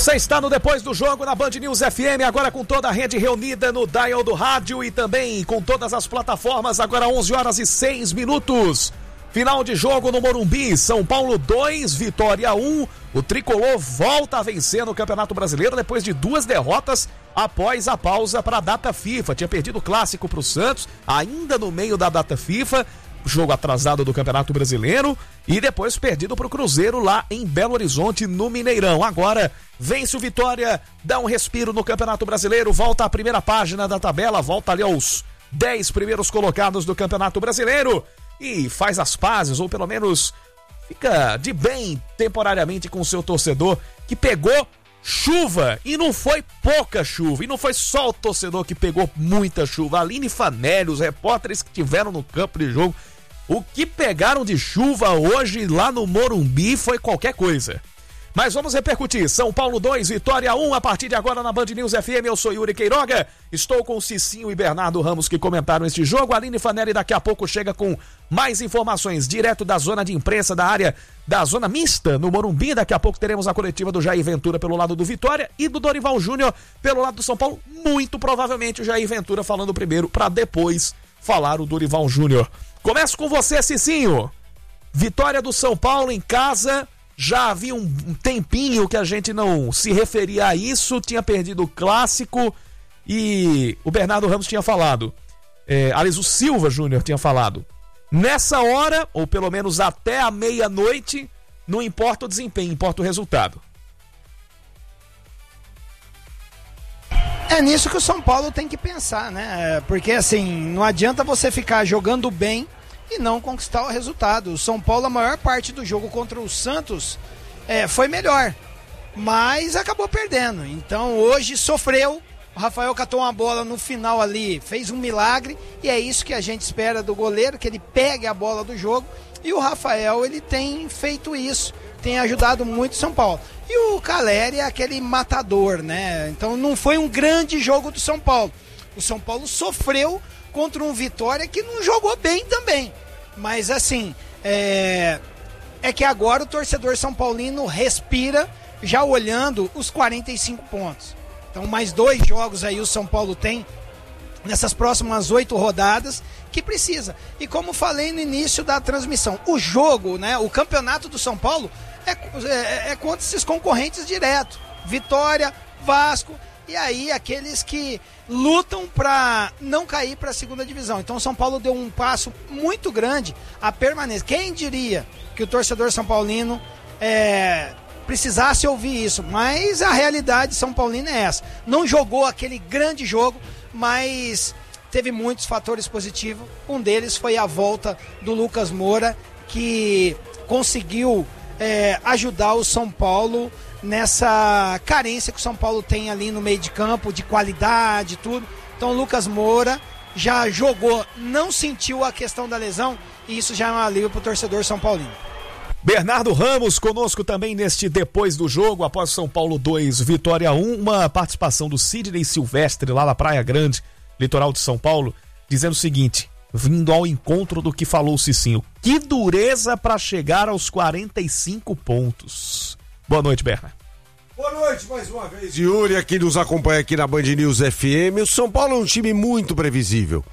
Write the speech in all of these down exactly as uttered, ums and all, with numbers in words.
Você está no Depois do Jogo na Band News F M, agora com toda a rede reunida no dial do rádio e também com todas as plataformas, agora onze horas e seis minutos. Final de jogo no Morumbi, São Paulo dois, Vitória um. O Tricolor volta a vencer no Campeonato Brasileiro depois de duas derrotas após a pausa para a data FIFA. Tinha perdido o clássico para o Santos, ainda no meio da data FIFA, jogo atrasado do Campeonato Brasileiro, e depois perdido para o Cruzeiro lá em Belo Horizonte, no Mineirão. Agora vence o Vitória, dá um respiro no Campeonato Brasileiro, volta à primeira página da tabela, volta ali aos dez primeiros colocados do Campeonato Brasileiro e faz as pazes, ou pelo menos fica de bem temporariamente com o seu torcedor, que pegou chuva, e não foi pouca chuva, e não foi só o torcedor que pegou muita chuva. A Aline Fanelli, os repórteres que tiveram no campo de jogo, o que pegaram de chuva hoje lá no Morumbi foi qualquer coisa. Mas vamos repercutir. São Paulo dois, Vitória um, a partir de agora na Band News F M. Eu sou Yuri Queiroga, estou com o Cicinho e Bernardo Ramos que comentaram este jogo. A Aline Fanelli daqui a pouco chega com mais informações direto da zona de imprensa, da área da zona mista no Morumbi. Daqui a pouco teremos a coletiva do Jair Ventura pelo lado do Vitória e do Dorival Júnior pelo lado do São Paulo. Muito provavelmente o Jair Ventura falando primeiro para depois falar o Dorival Júnior. Começo com você, Cicinho. Vitória do São Paulo em casa. Já havia um tempinho que a gente não se referia a isso, tinha perdido o clássico e o Bernardo Ramos tinha falado, é, aliás, o Silva Júnior tinha falado, nessa hora, ou pelo menos até a meia-noite, não importa o desempenho, importa o resultado. É nisso que o São Paulo tem que pensar, né? Porque assim, não adianta você ficar jogando bem e não conquistar o resultado. O São Paulo, a maior parte do jogo contra o Santos é, foi melhor, mas acabou perdendo. Então hoje sofreu. O Rafael catou uma bola no final ali, fez um milagre, e é isso que a gente espera do goleiro, que ele pegue a bola do jogo, e o Rafael, ele tem feito isso, tem ajudado muito o São Paulo. E o Caleri é aquele matador, né? Então não foi um grande jogo do São Paulo. O São Paulo sofreu contra um Vitória que não jogou bem também. Mas assim, é, é que agora o torcedor São Paulino respira já olhando os quarenta e cinco pontos. Então mais dois jogos aí o São Paulo tem nessas próximas oito rodadas que precisa. E como falei no início da transmissão, o jogo, né, o campeonato do São Paulo é, é, é contra esses concorrentes direto. Vitória, Vasco, e aí aqueles que lutam para não cair para a segunda divisão. Então o São Paulo deu um passo muito grande a permanecer. Quem diria que o torcedor são paulino é, precisasse ouvir isso? Mas a realidade são paulina é essa. Não jogou aquele grande jogo, mas teve muitos fatores positivos. Um deles foi a volta do Lucas Moura, que conseguiu é, ajudar o São Paulo nessa carência que o São Paulo tem ali no meio de campo, de qualidade, tudo. Então o Lucas Moura já jogou, não sentiu a questão da lesão, e isso já é um alívio para o torcedor São Paulino. Bernardo Ramos conosco também neste Depois do Jogo, após São Paulo dois, Vitória um, uma participação do Sidney Silvestre lá na Praia Grande, litoral de São Paulo, dizendo o seguinte, vindo ao encontro do que falou o Cicinho, que dureza para chegar aos quarenta e cinco pontos. Boa noite, Bernardo. Boa noite mais uma vez, Yuri, aqui nos acompanha aqui na Band News F M. O São Paulo é um time muito previsível,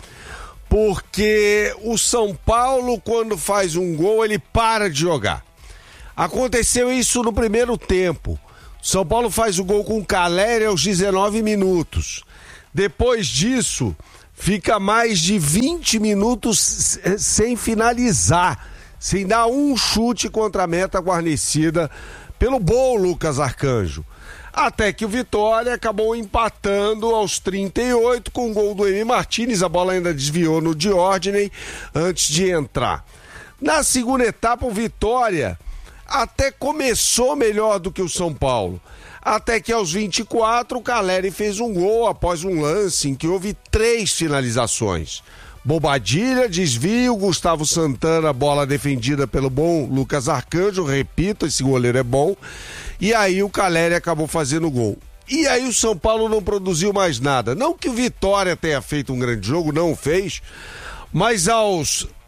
porque o São Paulo, quando faz um gol, ele para de jogar. Aconteceu isso no primeiro tempo. O São Paulo faz o gol com o Caleri aos dezenove minutos. Depois disso, fica mais de vinte minutos sem finalizar, sem dar um chute contra a meta guarnecida pelo bom Lucas Arcanjo. Até que o Vitória acabou empatando aos trinta e oito com o gol do Emi Martínez. A bola ainda desviou no Diordney antes de entrar. Na segunda etapa, o Vitória até começou melhor do que o São Paulo. Até que aos vinte e quatro o Caleri fez um gol após um lance em que houve três finalizações. Bobadilha, desvio, Gustavo Santana, bola defendida pelo bom Lucas Arcanjo, repito, esse goleiro é bom, e aí o Caleri acabou fazendo gol. E aí o São Paulo não produziu mais nada. Não que o Vitória tenha feito um grande jogo, não fez, mas aos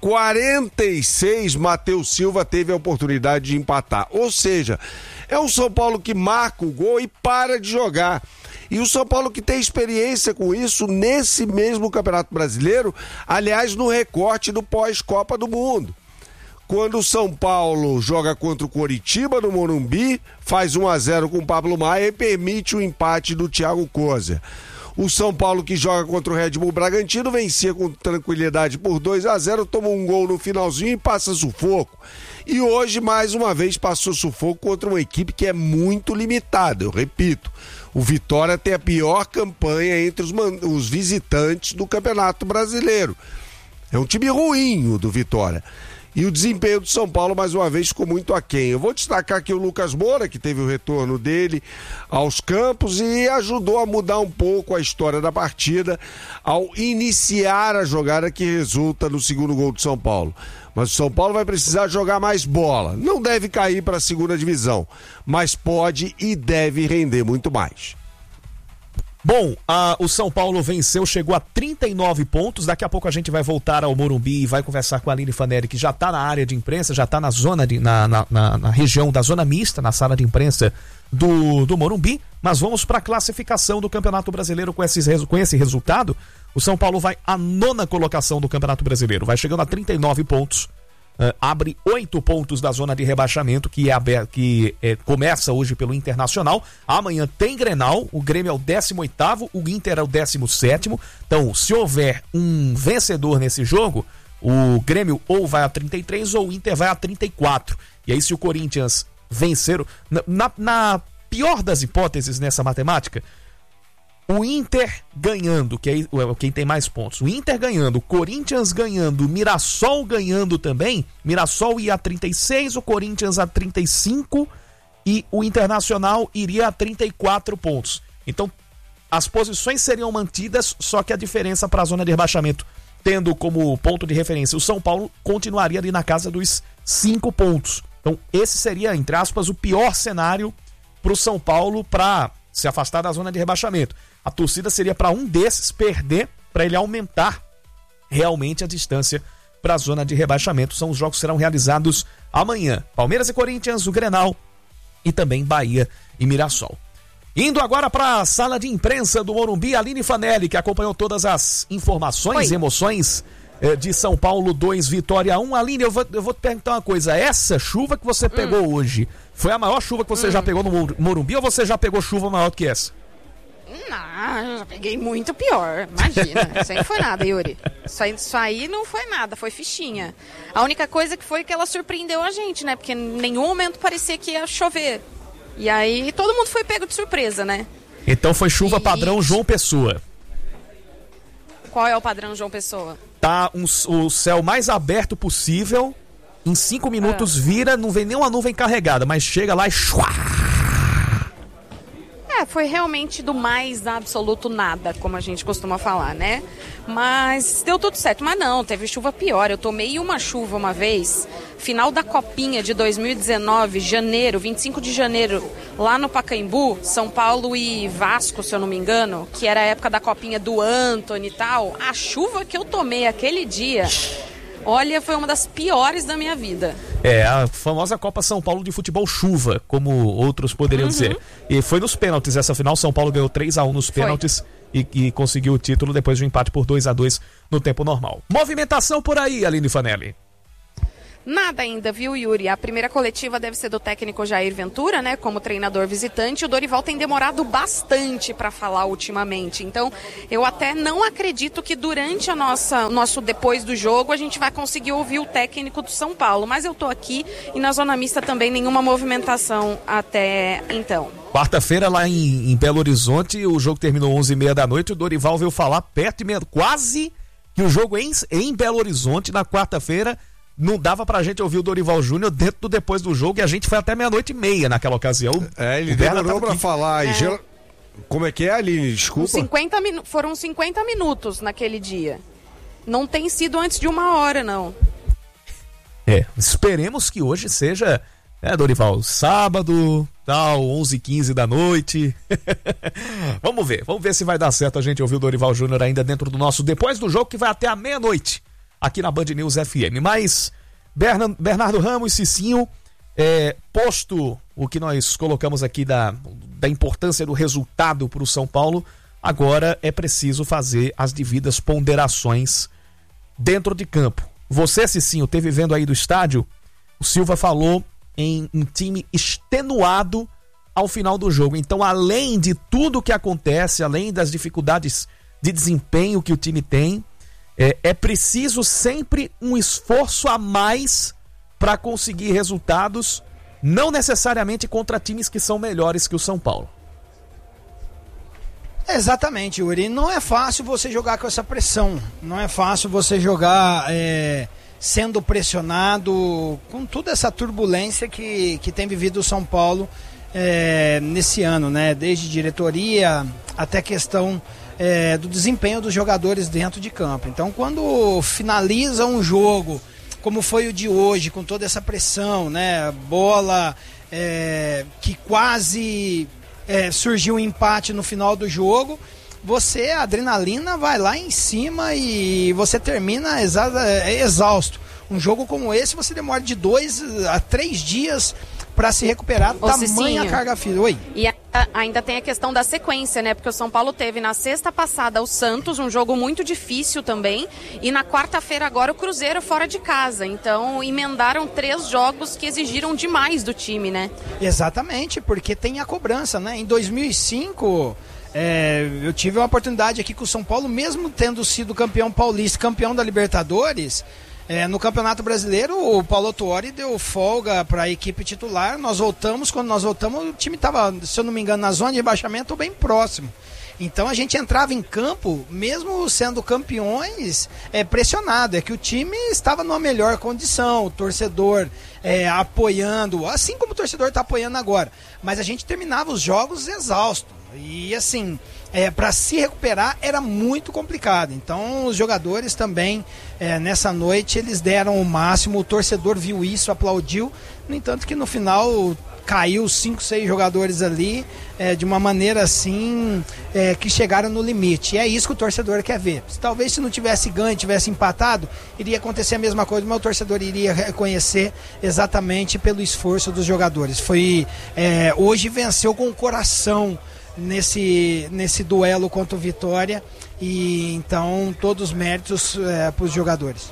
quarenta e seis, Matheus Silva teve a oportunidade de empatar. Ou seja, é um São Paulo que marca o gol e para de jogar. E o São Paulo que tem experiência com isso nesse mesmo Campeonato Brasileiro, aliás, no recorte do pós-Copa do Mundo. Quando o São Paulo joga contra o Coritiba no Morumbi, faz um a zero com o Pablo Maia e permite o empate do Thiago Cozer. O São Paulo que joga contra o Red Bull Bragantino vencia com tranquilidade por dois a zero, toma um gol no finalzinho e passa sufoco. E hoje, mais uma vez, passou sufoco contra uma equipe que é muito limitada, eu repito. O Vitória tem a pior campanha entre os, man- os visitantes do Campeonato Brasileiro. É um time ruim o do Vitória. E o desempenho do São Paulo, mais uma vez, ficou muito aquém. Eu vou destacar aqui o Lucas Moura, que teve o retorno dele aos campos e ajudou a mudar um pouco a história da partida ao iniciar a jogada que resulta no segundo gol do São Paulo. Mas o São Paulo vai precisar jogar mais bola. Não deve cair para a segunda divisão, mas pode e deve render muito mais. Bom, a, o São Paulo venceu, chegou a trinta e nove pontos. Daqui a pouco a gente vai voltar ao Morumbi e vai conversar com a Aline Fanelli, que já está na área de imprensa, já está na zona de, na, na, na, na região da zona mista, na sala de imprensa do, do Morumbi. Mas vamos para a classificação do Campeonato Brasileiro com, esses, com esse resultado. O São Paulo vai à nona colocação do Campeonato Brasileiro, vai chegando a trinta e nove pontos. Uh, abre oito pontos da zona de rebaixamento, que, é aberto, que é, começa hoje pelo Internacional. Amanhã tem Grenal, o Grêmio é o décimo oitavo, o Inter é o décimo sétimo. Então, se houver um vencedor nesse jogo, o Grêmio ou vai a trinta e três ou o Inter vai a trinta e quatro. E aí, se o Corinthians vencer, na, na pior das hipóteses nessa matemática, o Inter ganhando, que é quem tem mais pontos, o Inter ganhando, o Corinthians ganhando, o Mirassol ganhando também, Mirassol ia a trinta e seis, o Corinthians a trinta e cinco e o Internacional iria a trinta e quatro pontos. Então, as posições seriam mantidas, só que a diferença para a zona de rebaixamento, tendo como ponto de referência o São Paulo, continuaria ali na casa dos cinco pontos. Então, esse seria, entre aspas, o pior cenário para o São Paulo para se afastar da zona de rebaixamento. A torcida seria para um desses perder, para ele aumentar realmente a distância para a zona de rebaixamento. São os jogos que serão realizados amanhã. Palmeiras e Corinthians, o Grenal e também Bahia e Mirassol. Indo agora para a sala de imprensa do Morumbi, Aline Fanelli, que acompanhou todas as informações e emoções eh, de São Paulo dois, Vitória um. Aline, eu vou, eu vou te perguntar uma coisa. Essa chuva que você pegou hum. hoje, foi a maior chuva que você hum. já pegou no Morumbi ou você já pegou chuva maior do que essa? Não, eu já peguei muito pior, imagina. Isso aí não foi nada, Yuri. Isso aí, isso aí não foi nada, foi fichinha. A única coisa que foi que ela surpreendeu a gente, né? Porque em nenhum momento parecia que ia chover. E aí todo mundo foi pego de surpresa, né? Então foi chuva e... padrão João Pessoa. Qual é o padrão João Pessoa? Tá um, o céu mais aberto possível, em cinco minutos ah. vira, não vem nenhuma nuvem carregada, mas chega lá e... Shuá! É, foi realmente do mais absoluto nada, como a gente costuma falar, né? Mas deu tudo certo. Mas não, teve chuva pior. Eu tomei uma chuva uma vez, final da Copinha de dois mil e dezenove, janeiro, vinte e cinco de janeiro, lá no Pacaembu, São Paulo e Vasco, se eu não me engano, que era a época da Copinha do Antony e tal. A chuva que eu tomei aquele dia... Olha, foi uma das piores da minha vida. É, a famosa Copa São Paulo de futebol chuva, como outros poderiam uhum. dizer. E foi nos pênaltis essa final, São Paulo ganhou três a um nos pênaltis e, e conseguiu o título depois de um empate por dois a dois no tempo normal. Movimentação por aí, Aline Fanelli. Nada ainda, viu, Yuri? A primeira coletiva deve ser do técnico Jair Ventura, né, como treinador visitante. O Dorival tem demorado bastante para falar ultimamente. Então, eu até não acredito que durante a nossa, o nosso depois do jogo a gente vai conseguir ouvir o técnico do São Paulo. Mas eu tô aqui e na zona mista também nenhuma movimentação até então. Quarta-feira lá em, em Belo Horizonte, o jogo terminou onze e meia da noite. O Dorival veio falar perto e meia, quase que o jogo em, em Belo Horizonte na quarta-feira. Não dava pra gente ouvir o Dorival Júnior dentro do depois do jogo e a gente foi até meia-noite e meia naquela ocasião. É, ele demorou pra aqui. falar. É. Gel... Como é que é, Aline? Desculpa. cinquenta minu... Foram cinquenta minutos naquele dia. Não tem sido antes de uma hora, não. É, esperemos que hoje seja, né, Dorival, sábado, tal, onze e quinze da noite. Vamos ver, vamos ver se vai dar certo a gente ouvir o Dorival Júnior ainda dentro do nosso depois do jogo, que vai até a meia-noite. aqui na Band News F M. Mas, Bernardo Ramos, Cicinho, é, posto o que nós colocamos aqui da, da importância do resultado para o São Paulo, agora é preciso fazer as devidas ponderações dentro de campo. Você, Cicinho, teve vendo aí do estádio, o Silva falou em um time extenuado ao final do jogo. Então, além de tudo que acontece, além das dificuldades de desempenho que o time tem, é, é preciso sempre um esforço a mais para conseguir resultados, não necessariamente contra times que são melhores que o São Paulo. Exatamente, Yuri. Não é fácil você jogar com essa pressão. Não é fácil você jogar é, sendo pressionado com toda essa turbulência que, que tem vivido o São Paulo é, nesse ano, né? Desde diretoria até questão é, do desempenho dos jogadores dentro de campo. Então, quando finaliza um jogo, como foi o de hoje, com toda essa pressão, né? Bola é, que quase... É, surgiu um empate no final do jogo, você, a adrenalina vai lá em cima e você termina exa exausto. Um jogo como esse, você demora de dois a três dias para se recuperar, Ô, tamanha Cicinho, carga física. Oi. E a, ainda tem a questão da sequência, né? Porque o São Paulo teve na sexta passada o Santos, um jogo muito difícil também, e na quarta-feira agora o Cruzeiro fora de casa. Então emendaram três jogos que exigiram demais do time, né? Exatamente, porque tem a cobrança, né? Em dois mil e cinco... É, eu tive uma oportunidade aqui com o São Paulo, mesmo tendo sido campeão paulista, campeão da Libertadores, é, no Campeonato Brasileiro o Paulo Tuori deu folga para a equipe titular. Nós voltamos, quando nós voltamos o time estava, se eu não me engano, na zona de rebaixamento bem próximo. Então a gente entrava em campo, mesmo sendo campeões, é, pressionado. É que o time estava numa melhor condição, o torcedor é, apoiando, assim como o torcedor está apoiando agora. Mas a gente terminava os jogos exausto. E assim, é, para se recuperar era muito complicado. Então os jogadores também, é, nessa noite, eles deram o máximo. O torcedor viu isso, aplaudiu. No entanto que no final caiu cinco, seis jogadores ali, é, de uma maneira assim, é, que chegaram no limite. E é isso que o torcedor quer ver. Talvez se não tivesse ganho, tivesse empatado, iria acontecer a mesma coisa, mas o torcedor iria reconhecer exatamente pelo esforço dos jogadores. Foi, é, hoje venceu com o coração nesse, nesse duelo contra o Vitória, e então todos os méritos é, para os jogadores.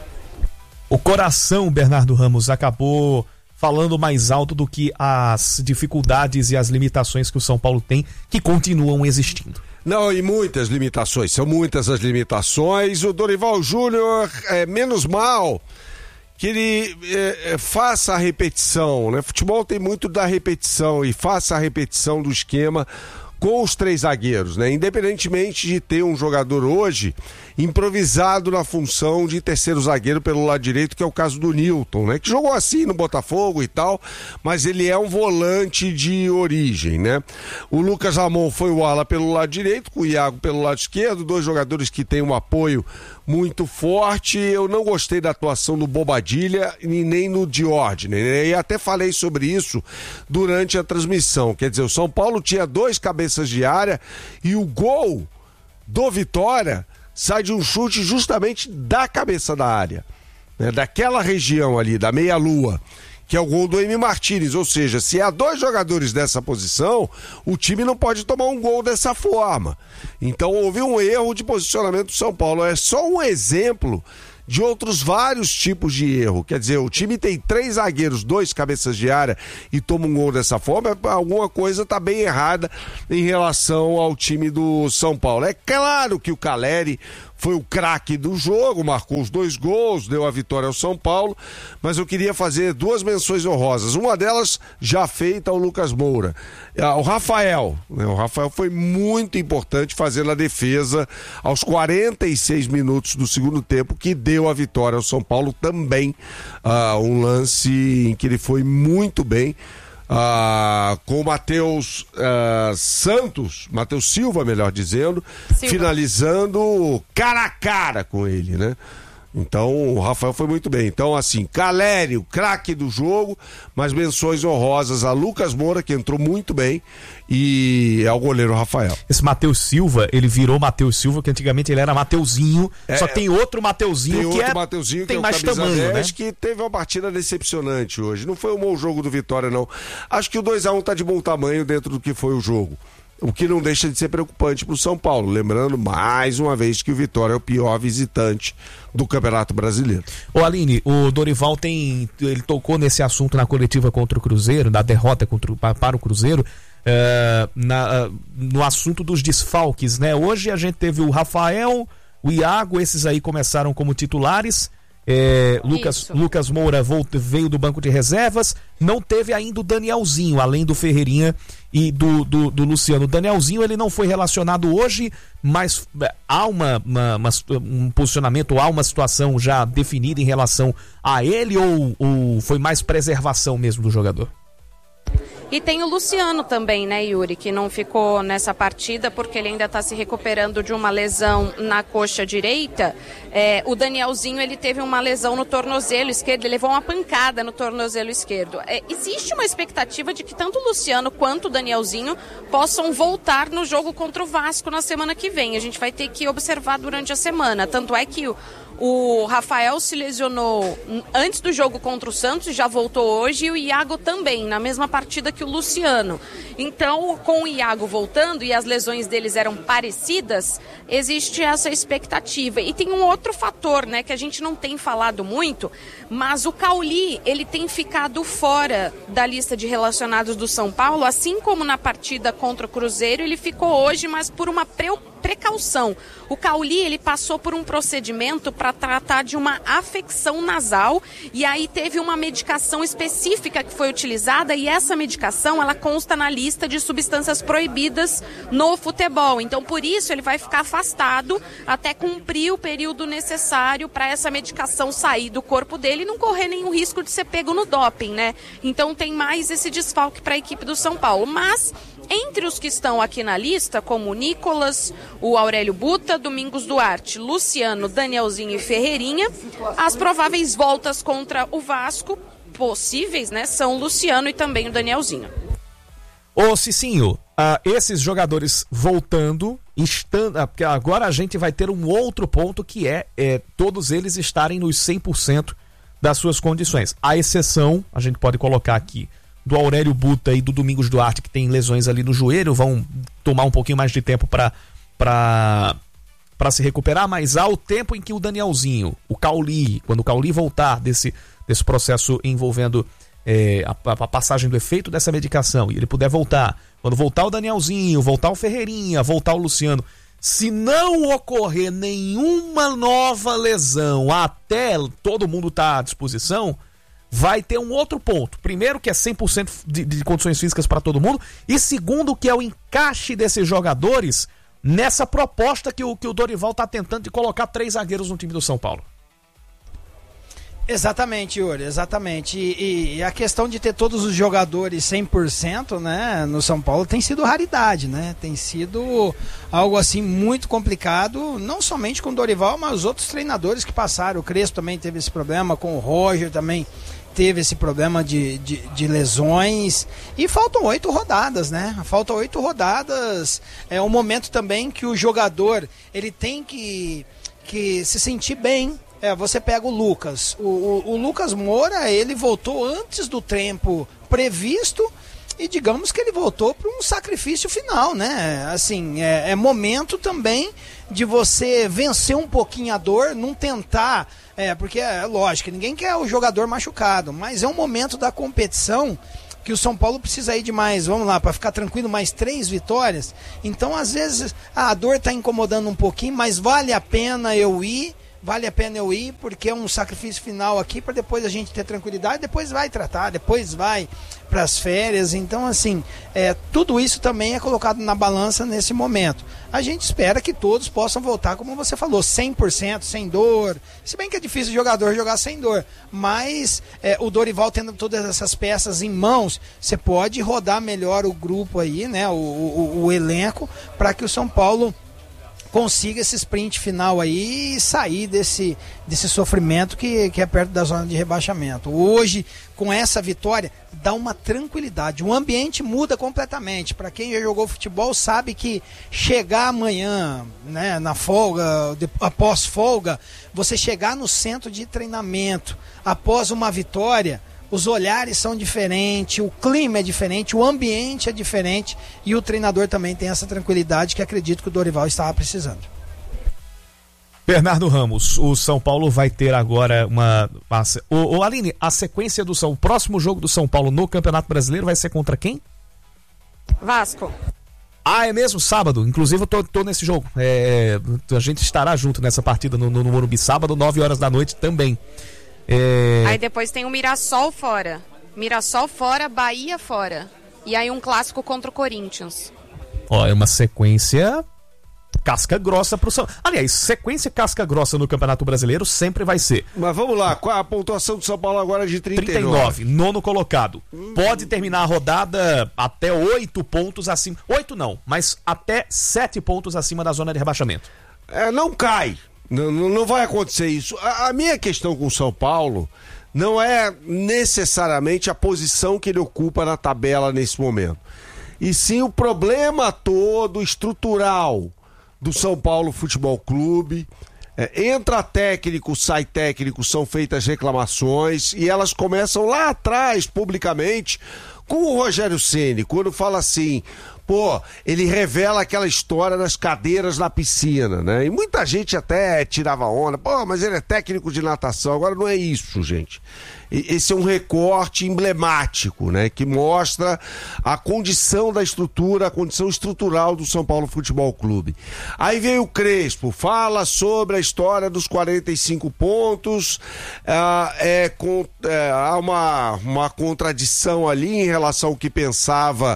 O coração, Bernardo Ramos, acabou falando mais alto do que as dificuldades e as limitações que o São Paulo tem, que continuam existindo. Não, e muitas limitações, são muitas as limitações. O Dorival Júnior, é menos mal que ele é, é, faça a repetição, né? Futebol tem muito da repetição, e faça a repetição do esquema com os três zagueiros, né? Independentemente de ter um jogador hoje improvisado na função de terceiro zagueiro pelo lado direito, que é o caso do Nilton, né? Que jogou assim no Botafogo e tal, mas ele é um volante de origem, né? O Lucas Ramon foi o ala pelo lado direito, com o Iago pelo lado esquerdo, dois jogadores que têm um apoio muito forte. Eu não gostei da atuação do Bobadilha e nem no Diordine, né? E até falei sobre isso durante a transmissão. Quer dizer, o São Paulo tinha dois cabeças de área e o gol do Vitória sai de um chute justamente da cabeça da área, né? Daquela região ali, da meia-lua, que é o gol do Emi Martínez. Ou seja, se há dois jogadores dessa posição, o time não pode tomar um gol dessa forma. Então houve um erro de posicionamento do São Paulo. É só um exemplo de outros vários tipos de erro. Quer dizer, o time tem três zagueiros, dois cabeças de área e toma um gol dessa forma, alguma coisa está bem errada em relação ao time do São Paulo. É claro que o Caleri foi o craque do jogo, marcou os dois gols, deu a vitória ao São Paulo, mas eu queria fazer duas menções honrosas. Uma delas já feita ao Lucas Moura. O Rafael, né? O Rafael foi muito importante fazendo a defesa aos quarenta e seis minutos do segundo tempo, que deu a vitória ao São Paulo também. Uh, um lance em que ele foi muito bem. Ah, com o Matheus ah, Santos, Matheus Silva, melhor dizendo, Silva, finalizando cara a cara com ele, né? Então o Rafael foi muito bem. Então assim, Calério, craque do jogo, mas menções honrosas a Lucas Moura, que entrou muito bem, e ao goleiro Rafael. Esse Matheus Silva, ele virou Matheus Silva, que antigamente ele era Mateuzinho, é, só que tem outro Mateuzinho tem que outro é, Mateuzinho, tem que é mais tamanho, dez, né? Que teve uma partida decepcionante hoje. Não foi um bom jogo do Vitória, não. Acho que o dois a um tá de bom tamanho dentro do que foi o jogo. O que não deixa de ser preocupante para o São Paulo. Lembrando, mais uma vez, que o Vitória é o pior visitante do Campeonato Brasileiro. Ô Aline, o Dorival tem, ele tocou nesse assunto na coletiva contra o Cruzeiro, da derrota contra, para o Cruzeiro, uh, na, uh, no assunto dos desfalques, né? Hoje a gente teve o Rafael, o Iago, esses aí começaram como titulares. É, Lucas, Lucas Moura volta, veio do banco de reservas. Não teve ainda o Danielzinho, além do Ferreirinha e do, do, do Luciano. O Danielzinho, ele não foi relacionado hoje, mas há uma, uma, uma, um posicionamento, há uma situação já definida em relação a ele, ou, ou foi mais preservação mesmo do jogador? E tem o Luciano também, né, Yuri, que não ficou nessa partida porque ele ainda está se recuperando de uma lesão na coxa direita. É, o Danielzinho, ele teve uma lesão no tornozelo esquerdo, ele levou uma pancada no tornozelo esquerdo. É, existe uma expectativa de que tanto o Luciano quanto o Danielzinho possam voltar no jogo contra o Vasco na semana que vem. A gente vai ter que observar durante a semana. Tanto é que o O Rafael se lesionou antes do jogo contra o Santos e já voltou hoje, e o Iago também, na mesma partida que o Luciano. Então, com o Iago voltando e as lesões deles eram parecidas, existe essa expectativa. E tem um outro fator, né, que a gente não tem falado muito, mas o Cauli, ele tem ficado fora da lista de relacionados do São Paulo, assim como na partida contra o Cruzeiro, ele ficou hoje, mas por uma preocupação. Precaução. O Cauli, ele passou por um procedimento para tratar de uma afecção nasal, e aí teve uma medicação específica que foi utilizada, e essa medicação, ela consta na lista de substâncias proibidas no futebol. Então, por isso, ele vai ficar afastado até cumprir o período necessário para essa medicação sair do corpo dele e não correr nenhum risco de ser pego no doping, né? Então, tem mais esse desfalque para a equipe do São Paulo. Mas, entre os que estão aqui na lista, como o Nicolas, o Aurélio Buta, Domingos Duarte, Luciano, Danielzinho e Ferreirinha, as prováveis voltas contra o Vasco, possíveis, né, são o Luciano e também o Danielzinho. Ô Cicinho, uh, esses jogadores voltando, estando, uh, porque agora a gente vai ter um outro ponto que é, é todos eles estarem nos cem por cento das suas condições. A exceção, a gente pode colocar aqui, do Aurélio Buta e do Domingos Duarte, que tem lesões ali no joelho, vão tomar um pouquinho mais de tempo para para para se recuperar, mas há o tempo em que o Danielzinho, o Cauli, quando o Cauli voltar desse, desse processo envolvendo é, a, a passagem do efeito dessa medicação, e ele puder voltar, quando voltar o Danielzinho, voltar o Ferreirinha, voltar o Luciano, se não ocorrer nenhuma nova lesão até todo mundo estar à disposição, vai ter um outro ponto. Primeiro, que é cem por cento de, de condições físicas para todo mundo, e segundo, que é o encaixe desses jogadores nessa proposta que o, que o Dorival está tentando de colocar três zagueiros no time do São Paulo. Exatamente, Yuri, exatamente. E, e a questão de ter todos os jogadores cem por cento, né, no São Paulo tem sido raridade, né? Tem sido algo assim muito complicado, não somente com o Dorival, mas os outros treinadores que passaram. O Crespo também teve esse problema, com o Roger também teve esse problema de, de, de lesões, e faltam oito rodadas, né? Faltam oito rodadas, é um momento também que o jogador, ele tem que, que se sentir bem. É, você pega o Lucas, o, o, o Lucas Moura, ele voltou antes do tempo previsto, e digamos que ele voltou para um sacrifício final, né? Assim, é, é momento também de você vencer um pouquinho a dor, não tentar, é, porque é lógico, ninguém quer o jogador machucado, mas é um momento da competição que o São Paulo precisa ir de mais, vamos lá, para ficar tranquilo, mais três vitórias. Então, às vezes, a dor está incomodando um pouquinho, mas vale a pena eu ir, vale a pena eu ir, porque é um sacrifício final aqui para depois a gente ter tranquilidade, depois vai tratar, depois vai para as férias. Então, assim, é, tudo isso também é colocado na balança nesse momento. A gente espera que todos possam voltar, como você falou, cem por cento, sem dor. Se bem que é difícil o jogador jogar sem dor, mas é, o Dorival tendo todas essas peças em mãos, você pode rodar melhor o grupo aí, né, o, o, o elenco, para que o São Paulo consiga esse sprint final aí e sair desse, desse sofrimento que, que é perto da zona de rebaixamento. Hoje, com essa vitória, dá uma tranquilidade. O ambiente muda completamente. Para quem já jogou futebol sabe que chegar amanhã, né, na folga, de, após folga, você chegar no centro de treinamento após uma vitória, os olhares são diferentes, o clima é diferente, o ambiente é diferente e o treinador também tem essa tranquilidade que acredito que o Dorival estava precisando. Bernardo Ramos, o São Paulo vai ter agora uma... uma ô, ô Aline, a sequência do São... O próximo jogo do São Paulo no Campeonato Brasileiro vai ser contra quem? Vasco. Ah, é mesmo? Sábado. Inclusive eu tô, tô nesse jogo. É, a gente estará junto nessa partida no, no, no Morumbi, sábado, nove horas da noite também. É... Aí depois tem o Mirassol fora. Mirassol fora, Bahia fora. E aí um clássico contra o Corinthians. Ó, é uma sequência casca grossa pro São... Aliás, sequência casca grossa no Campeonato Brasileiro sempre vai ser. Mas vamos lá, qual a pontuação do São Paulo agora é de trinta e nove? trinta e nove, nono colocado. Hum. Pode terminar a rodada até oito pontos acima. oito não, mas até sete pontos acima da zona de rebaixamento. É, não cai. Não, não vai acontecer isso. A, a minha questão com o São Paulo não é necessariamente a posição que ele ocupa na tabela nesse momento, e sim o problema todo estrutural do São Paulo Futebol Clube. É, entra técnico, sai técnico, são feitas reclamações e elas começam lá atrás, publicamente, com o Rogério Ceni, quando fala assim, pô, ele revela aquela história das cadeiras na piscina, né? E muita gente até tirava onda, pô, mas ele é técnico de natação. Agora não é isso, gente. Esse é um recorte emblemático, né? Que mostra a condição da estrutura, a condição estrutural do São Paulo Futebol Clube. Aí veio o Crespo, fala sobre a história dos quarenta e cinco pontos, ah, é, com, é, há uma, uma contradição ali em relação ao que pensava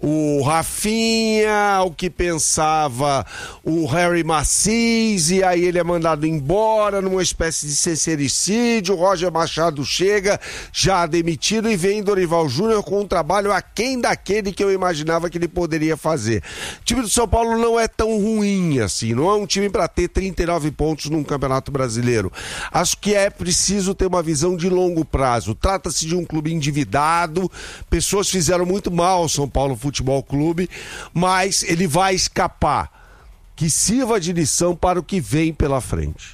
o Rafinha, ao que pensava o Harry Macis, e aí ele é mandado embora numa espécie de sincericídio. O Roger Machado chega já demitido e vem Dorival Júnior com um trabalho aquém daquele que eu imaginava que ele poderia fazer. O time do São Paulo não é tão ruim assim, não é um time para ter trinta e nove pontos num Campeonato Brasileiro. Acho que é preciso ter uma visão de longo prazo. Trata-se de um clube endividado, pessoas fizeram muito mal ao São Paulo Futebol Clube, mas ele vai escapar. Que sirva de lição para o que vem pela frente.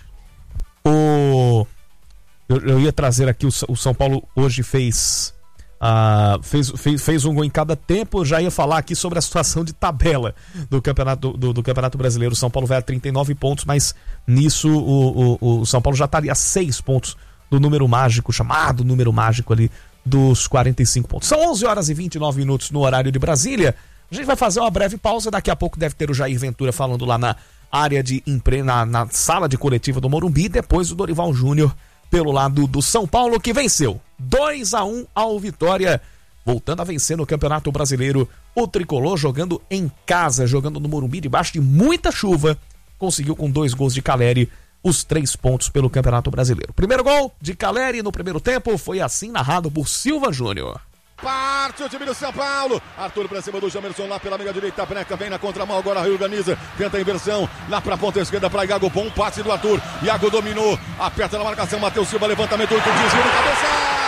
O... Eu, eu ia trazer aqui, o, o São Paulo hoje fez, uh, fez, fez, fez um gol em cada tempo. Eu já ia falar aqui sobre a situação de tabela do Campeonato, do, do Campeonato Brasileiro. O São Paulo vai a trinta e nove pontos, mas nisso o, o, o São Paulo já estaria a seis pontos do número mágico, chamado número mágico ali dos quarenta e cinco pontos. São onze horas e vinte e nove minutos no horário de Brasília. A gente vai fazer uma breve pausa, daqui a pouco deve ter o Jair Ventura falando lá na área de impre... na, na sala de coletiva do Morumbi, depois o Dorival Júnior pelo lado do São Paulo, que venceu dois a um ao Vitória, voltando a vencer no Campeonato Brasileiro. O Tricolor jogando em casa, jogando no Morumbi, debaixo de muita chuva, conseguiu com dois gols de Caleri os três pontos pelo Campeonato Brasileiro. Primeiro gol de Caleri no primeiro tempo foi assim narrado por Silva Júnior. Parte o time do São Paulo. Arthur pra cima do Jamerson lá pela meia direita. Breca vem na contramão, agora reorganiza. Tenta a inversão lá pra ponta esquerda pra Iago. Bom passe do Arthur. Iago dominou. Aperta na marcação. Matheus Silva, levantamento. Desvio de cabeça.